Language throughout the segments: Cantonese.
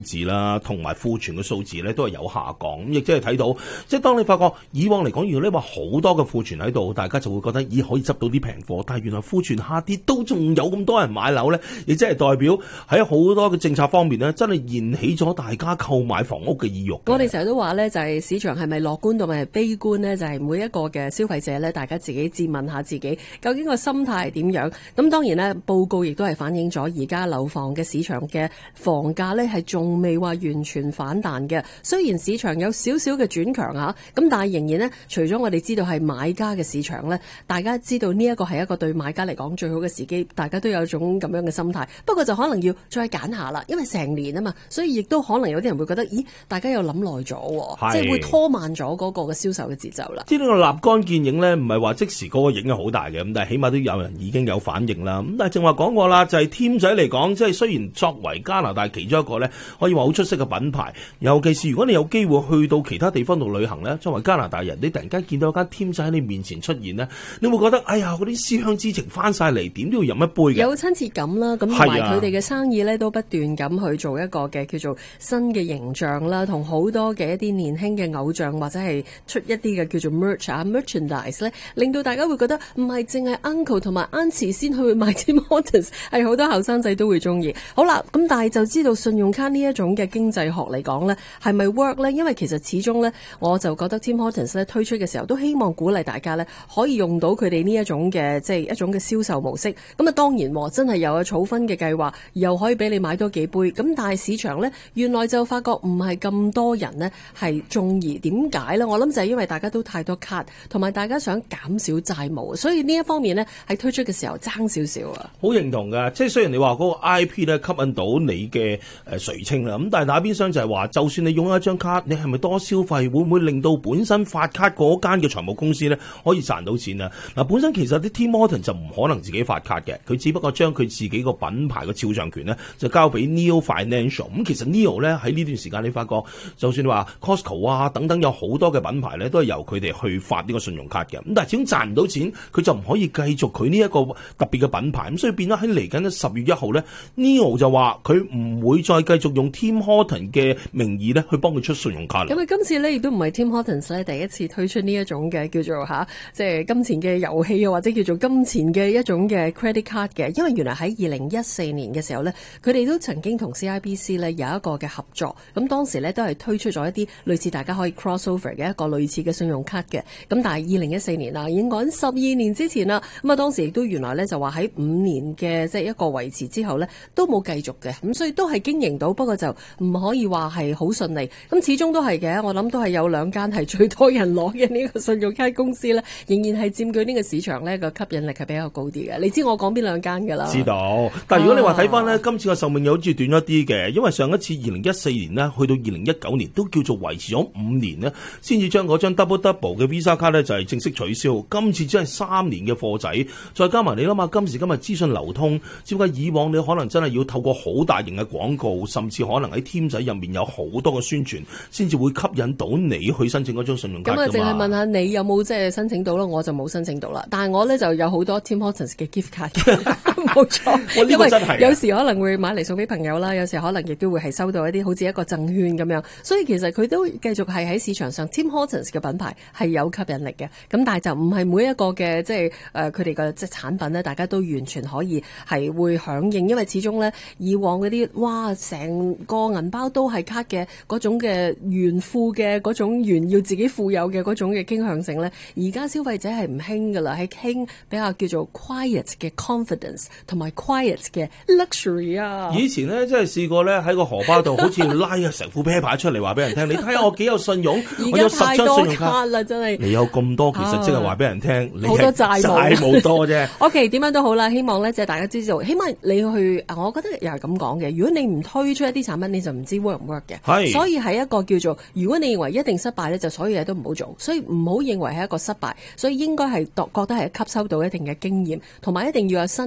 字啦，同埋庫存嘅數字咧都係有下降，咁亦即係睇到，即係當你發覺以往嚟講，如果你話好多嘅庫存喺度，大家就會覺得咦可以執到啲平貨，但係原來庫存下跌都仲有咁多人買樓咧，亦即係代表喺好多嘅政策方面咧，真係燃起咗大家購買房屋嘅意欲。 我哋成日都話咧，就係市場係咪樂觀同埋悲觀咧？就係每一個嘅消費者咧，大家自己自問下自己，究竟個心態係點樣？咁當然咧，報告亦都係反映咗而家樓房嘅市場嘅房價咧係仲未話完全反彈嘅，雖然市場有少少嘅轉強嚇，咁但係仍然呢，除咗我哋知道係買家嘅市場呢，大家知道呢一個係一個對買家嚟講最好嘅時機，大家都有種咁樣嘅心態。不過就可能要再揀下啦，因為成年啊嘛，所以亦都可能有啲人會覺得，咦，大家又諗耐咗，即係會拖慢咗嗰個嘅銷售嘅節奏啦。 即係呢個立竿見影呢，唔係話即時嗰個影係好大嘅，咁但係起碼都有人已經有反應啦。咁但係正話講過啦，就係添仔嚟講，即係雖然作為加拿大其中一個呢，可以話好出色嘅品牌，尤其是如果你有機會去到其他地方度旅行呢，作為加拿大人，你突然間見到一間添仔喺你面前出現呢，你會覺得哎呀嗰啲思鄉之情翻晒嚟，點都要飲一杯嘅， 有親切感啦。咁同埋佢哋嘅生意呢，都不斷咁去做一個嘅叫做新嘅形象啦，同好多嘅一啲年輕嘅偶像或者係出一啲嘅叫做 merchandise 呢，令到大家會覺得唔係淨係 uncle 同埋 auntie 先去買 Tim Hortons， 係好多後生仔都會中意。好啦，咁但係就知道信用卡呢一種嘅經濟學嚟講呢，係咪 work 呢？因為其實始終呢，我就覺得 Tim Hortons 呢推出嘅時候，都希望鼓勵大家呢可以用到佢哋呢一種嘅即係一種嘅銷售模式。咁啊當然真係有儲分嘅計劃，又可以俾你買多幾杯。咁但係市場呢，原來就發覺唔係咁多人呢係中意。點解呢？我諗就係因為大家都太多卡，同埋大家想減少債務，所以呢一方面呢，喺推出嘅時候爭少少啊。 好認同㗎，即係雖然你話嗰個 IP 咧吸引到你嘅垂青啦，咁但係打邊廂就係話，就算你擁有一張卡，你係咪多消費，會唔會令到本身發卡嗰間嘅財務公司咧可以賺到錢啊？嗱，本身其實啲 Tim Hortons 就唔可能自己發卡嘅，佢只不過將佢自己個品牌嘅肖像權咧就交俾 Neo Financial。咁其實 Neo 咧喺呢段時間你發覺，就算你話 Costco 啊等等有好多嘅品牌咧，都係由佢哋去發呢個信用卡嘅。咁但係始終賺唔到錢，佢就唔可以繼續佢呢一個特別嘅品牌。咁所以變咗喺嚟緊嘅10月1號咧 ，Neo 就話佢唔會再繼續用 Tim Hortons 嘅名義咧去幫佢出信用卡啦。 咁今次咧亦都唔係 Tim Hortons 咧第一次推出呢一種嘅叫做即係金錢嘅遊戲啊，或者叫做金錢嘅一種嘅 credit card 嘅。因為原來喺2014年嘅時候咧，佢哋都曾經同 CIBC 咧有一個嘅合作。咁當時咧都係推出咗一啲類似大家可以 crossover 嘅一個類似嘅信用卡嘅。咁但係2014年啦，已經講12年之前啦。咁啊當時亦都原來咧就話喺5年嘅即係一個維持之後咧都冇繼續嘅。咁所以都係經營到，不過就唔可以話係好順利。咁始終都係嘅，我諗都係有2間係最多人攞嘅呢個信用卡公司咧，仍然係佔據呢個市場咧個吸引力係比較高啲嘅。你知我講邊2間㗎啦？ 知道。但係如果你話睇翻咧，今次嘅壽命又好似短咗啲嘅，因為上一次2014年呢，去到2019年都叫做維持咗5年呢，先至將嗰張 double 嘅 Visa 卡咧就係正式取消。今次只係3年嘅貨仔，再加埋你諗下，今時今日資訊流通，只不過以往你可能真係要透過好大型嘅廣告，甚至可能喺添仔入面有好多嘅宣傳，先至會吸引到你去申請嗰張信用卡㗎嘛。咁啊，淨係問下你有冇即係申請到啦？我就冇申請到啦。但係我咧就有好多 Tim Hortons 嘅 gift card 冇錯。因為有時可能會買嚟送俾朋友啦，有時可能亦都會係收到一啲好似一個贈券咁樣。所以其實佢都繼續係喺市場上 Tim Hortons 嘅品牌係有吸引力嘅。咁但係就唔係每一個嘅即係佢哋嘅即係產品咧，大家都完全可以係會響應，因為始終咧以往嗰啲哇成個銀包都係卡嘅嗰種嘅炫富嘅嗰種炫要自己富有嘅嗰種嘅傾向性咧，而家消費者係唔興噶啦，係興比較叫做 quiet 嘅 confidence 同埋 quiet 嘅 luxury 啊。 以前咧真係試過咧喺個荷包度好似拉成副啤牌出嚟話俾人聽，你睇下我幾有信用，我有10張信用卡啦，真係你有咁多，其實即係話俾人聽你好多債務多啫。 OK， 點樣都好啦，希望咧即係大家知道，起碼你去，我覺得又係咁講嘅。如果你唔推出一啲產品，你就唔知 work 唔 work 嘅。係，所以係一個叫做，如果你認為一定失敗咧，就所有嘢都唔好做。所以唔好認為係一個失敗，所以應該係覺得係吸收到一定嘅經驗，同埋一定要有新嘅產品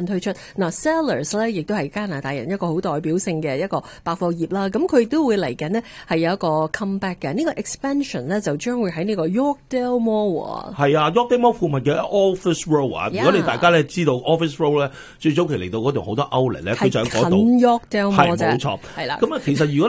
品推出。嗱，Sellers 咧亦都係加拿大人一個好代表性嘅一個百貨業啦。咁佢都會嚟緊呢係有一個 comeback 嘅。呢個 expansion 咧就將會喺呢個 Yorkdale Mall。 係啊 ，Yorkdale Mall 附近嘅 Office Road 啊。如果你大家咧知道 Office Road 咧，最早期嚟到嗰度好多 outlet 咧，佢就喺嗰度。 近 Yorkdale Mall 啫。 係冇錯。 係啦。 咁啊，其實如果